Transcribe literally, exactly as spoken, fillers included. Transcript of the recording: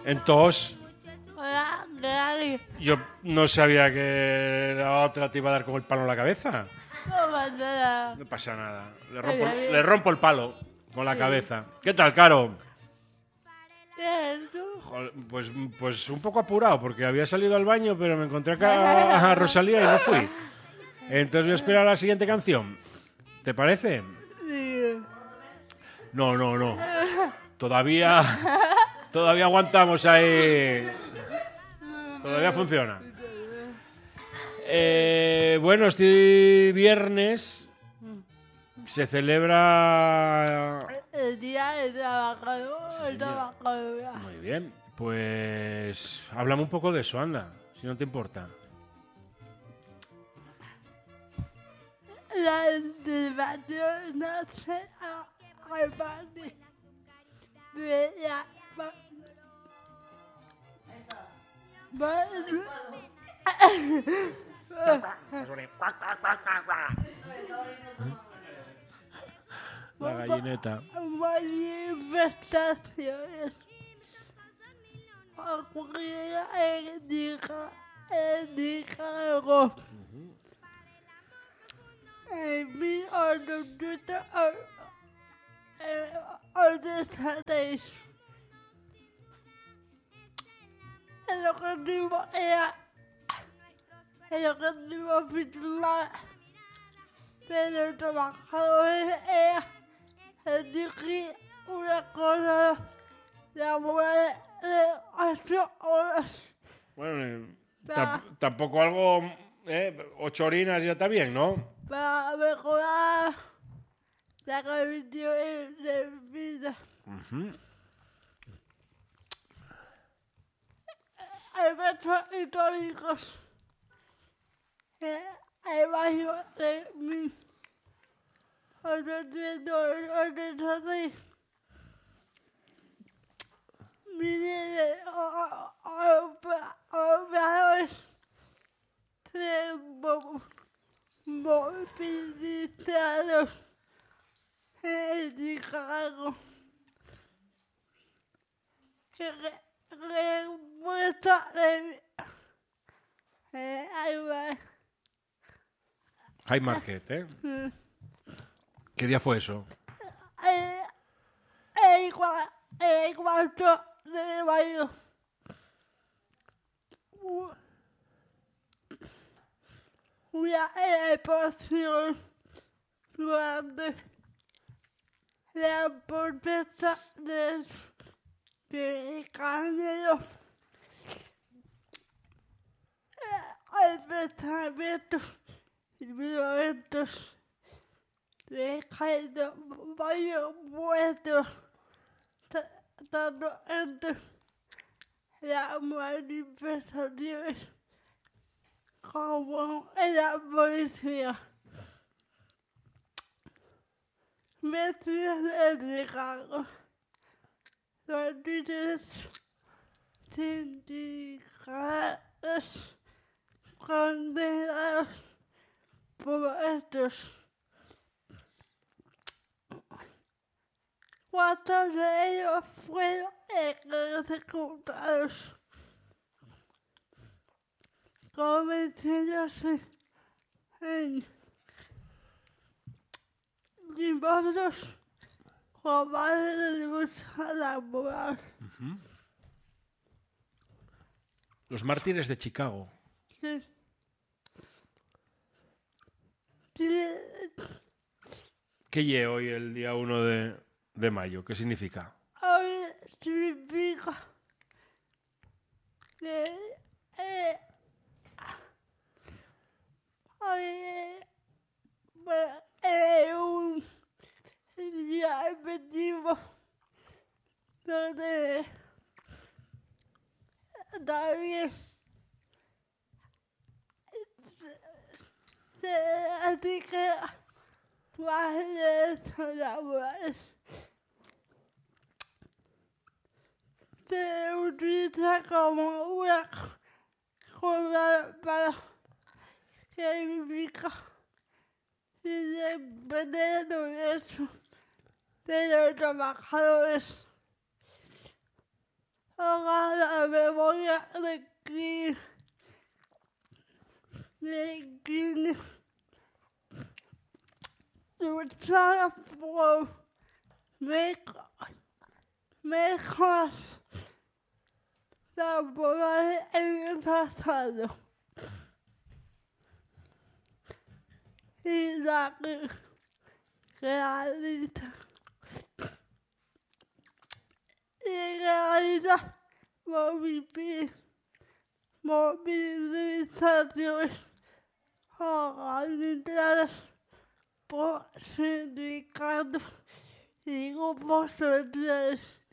Entonces, Hola, Gary. yo no sabía que la otra te iba a dar con el palo en la cabeza. No pasa nada. No pasa nada. Le rompo, Ay, ay, ay. le rompo el palo con la Sí. cabeza. ¿Qué tal, Caro? ¿Qué es tú? Joder, Pues, pues un poco apurado, porque había salido al baño, pero me encontré acá a Rosalía y no fui. Entonces voy a esperar a la siguiente canción. ¿Te parece? Sí. No, no, no. Todavía, todavía aguantamos ahí. Todavía funciona. Eh, bueno, este viernes se celebra... El día de trabajador, Sí, el señor. trabajador. Muy bien, pues háblame un poco de eso, anda, si no te importa. La estimación no se reparte de la... Bueno, La gallineta. manifestaciones ocurrieron en Nica- en Nicaragua en mil ochocientos ochenta y seis. El objetivo era el objetivo principal de los trabajadores era exigir una cosa laboral de ocho horas Bueno, eh, Va. tamp- tampoco algo... Eh, ocho horinas ya está bien, ¿no? para mejorar la calidad de vida. Ujú. Efectos históricos. Eh, Hay varios de mil ochocientos ochenta y seis. Miles de o- o- operadores se mo- movilizados en Chicago. Que re- respuesta de eh, ahí va. High Market, ¿eh? Mm. ¿Qué día fue eso? Eh, el cua- el cuarto de mayo. U- Una explosión durante la protesta de de Canelo. El pensamiento violentos dejando varios muertos ta- tanto entre las manifestaciones como en la policía. Metidos en Chicago, los líderes sindicales condenados por estos. Cuatro de ellos fueron ejecutados, convirtiéndose en divorcios globales de lucha laboral. Los mártires de Chicago. Sí. Sí, ¿Qué lle hoy el día uno de, de mayo? ¿Qué significa? hoy significa que eh, hoy eh, bueno, es un día efectivo donde nadie se dedique a derechos laborales. Se utiliza como una cosa para significa independencia de eso de los trabajadores. Ojalá de que de que luchar por mejo- mejoras laborales en el pasado y la que realiza y realiza movi- movilizaciones organizadas por sindicatos y grupos sociales